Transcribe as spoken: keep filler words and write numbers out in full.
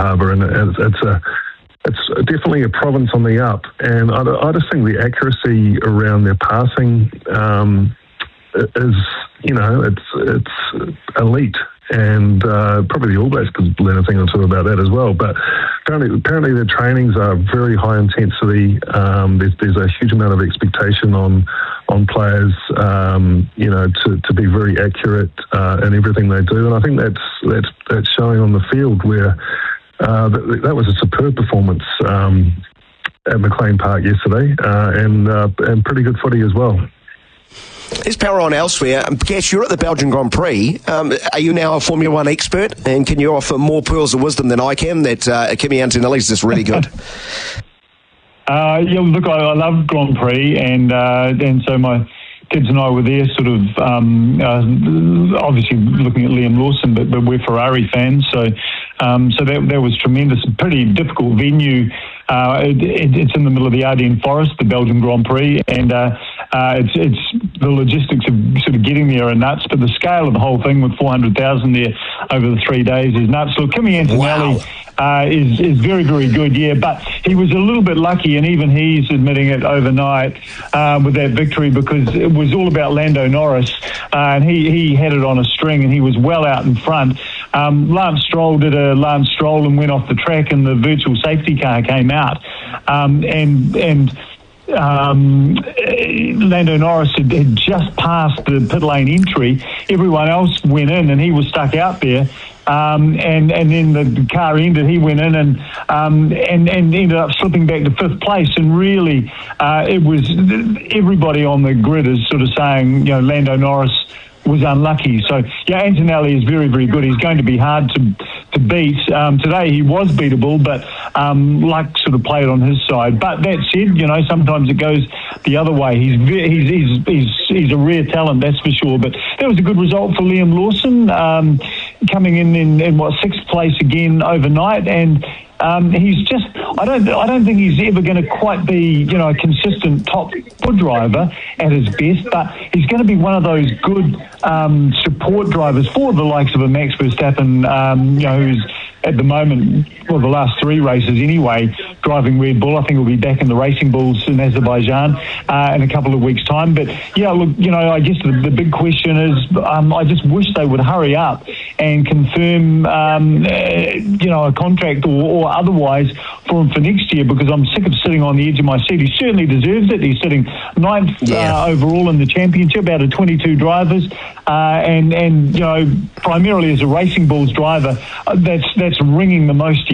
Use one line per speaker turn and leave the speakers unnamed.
Harbour, and it's, it's a it's definitely a province on the up. And I, I just think the accuracy around their passing um, is, you know, it's it's elite. And uh, probably the All Blacks could learn a thing or two about that as well. But apparently, apparently their trainings are very high intensity. Um, there's, there's a huge amount of expectation on on players, um, you know, to, to be very accurate uh, in everything they do. And I think that's that's that's showing on the field where uh, that, that was a superb performance um, at McLean Park yesterday, uh, and uh, and pretty good footy as well.
Let's power on elsewhere. Gash, you're at the Belgian Grand Prix. Um, are you now a Formula One expert? And can you offer more pearls of wisdom than I can that uh, Kimi Antonelli's just really good?
uh, yeah, look, I, I love Grand Prix, and uh, and so my kids and I were there sort of um, uh, obviously looking at Liam Lawson, but, but we're Ferrari fans, so um, so that, that was tremendous. Pretty difficult venue. Uh, it, it, it's in the middle of the Ardennes Forest, the Belgian Grand Prix, and uh, uh, it's, it's the logistics of sort of getting there are nuts, but the scale of the whole thing with four hundred thousand there over the three days is nuts. Look, Kimi Antonelli wow. uh, is, is very, very good, yeah, but he was a little bit lucky, and even he's admitting it overnight uh, with that victory, because it was all about Lando Norris, uh, and he, he had it on a string, and he was well out in front. Um, Lance Stroll did a Lance Stroll and went off the track, and the virtual safety car came out, um, and and um, Lando Norris had, had just passed the pit lane entry. Everyone else went in, and he was stuck out there. Um, and and then the car ended. He went in and um, and and ended up slipping back to fifth place. And really, uh, it was everybody on the grid is sort of saying, you know, Lando Norris was unlucky. So, yeah, Antonelli is very, very good. He's going to be hard to to beat. Um, today he was beatable, but um, luck sort of played on his side. But that said, you know, sometimes it goes the other way. He's he's he's he's, he's a rare talent, that's for sure. But that was a good result for Liam Lawson, um, coming in, in in what sixth place again overnight, and. Um, he's just, I don't I don't think he's ever going to quite be, you know, a consistent top foot driver at his best, but he's going to be one of those good um, support drivers for the likes of a Max Verstappen, um, you know, who's at the moment, well, the last three races anyway, driving Red Bull. I think he'll be back in the Racing Bulls in Azerbaijan uh, in a couple of weeks' time. But, yeah, look, you know, I guess the, the big question is um, I just wish they would hurry up and confirm, um, uh, you know, a contract or, or otherwise for him for next year, because I'm sick of sitting on the edge of my seat. He certainly deserves it. He's sitting ninth yeah. uh, overall in the championship out of twenty-two drivers. Uh, and, and, you know, primarily as a Racing Bulls driver, uh, that's, that's ringing the most